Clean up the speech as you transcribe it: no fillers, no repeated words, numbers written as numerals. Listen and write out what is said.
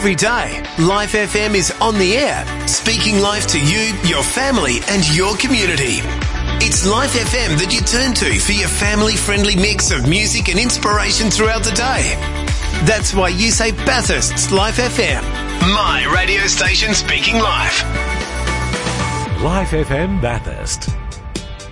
every day, Life FM is on the air, speaking life to you, your family and your community. It's Life FM that you turn to for your family-friendly mix of music and inspiration throughout the day. That's why you say Bathurst's Life FM. My radio station speaking life. Life FM Bathurst.